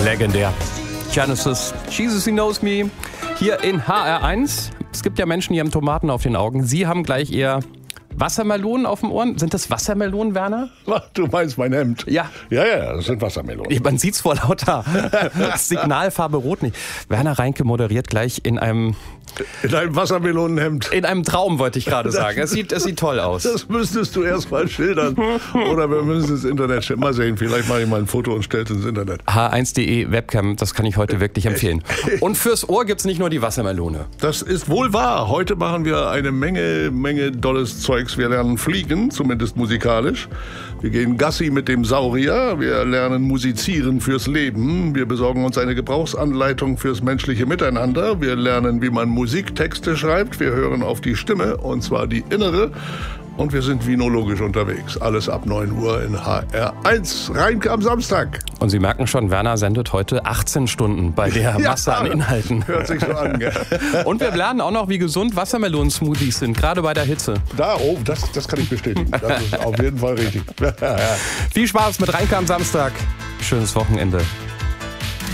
Legendär. Genesis, Jesus He Knows Me, hier in HR1. Es gibt ja Menschen, die haben Tomaten auf den Augen. Sie haben gleich eher Wassermelonen auf den Ohren. Sind das Wassermelonen, Werner? Du meinst mein Hemd? Ja. Ja, das sind Wassermelonen. Man sieht's vor lauter Signalfarbe rot nicht. Werner Reinke moderiert gleich in einem Wassermelonenhemd. In einem Traum, wollte ich gerade sagen. Es sieht toll aus. Das müsstest du erst mal schildern. Oder wir müssen es ins Internet stellen. Mal sehen, vielleicht mache ich mal ein Foto und stelle es ins Internet. H1.de Webcam, das kann ich heute wirklich empfehlen. Und fürs Ohr gibt's nicht nur die Wassermelone. Das ist wohl wahr. Heute machen wir eine Menge dolles Zeugs. Wir lernen fliegen, zumindest musikalisch. Wir gehen Gassi mit dem Saurier. Wir lernen musizieren fürs Leben. Wir besorgen uns eine Gebrauchsanleitung fürs menschliche Miteinander. Wir lernen, wie man Musiktexte schreibt. Wir hören auf die Stimme, und zwar die innere. Und wir sind vinologisch unterwegs. Alles ab 9 Uhr in HR1. Reinke am Samstag. Und Sie merken schon, Werner sendet heute 18 Stunden bei der Masse an Inhalten. Hört sich so an, gell? Und wir lernen auch noch, wie gesund Wassermelonen-Smoothies sind, gerade bei der Hitze. Das kann ich bestätigen. Das ist auf jeden Fall richtig. Viel Spaß mit Reinke am Samstag. Schönes Wochenende.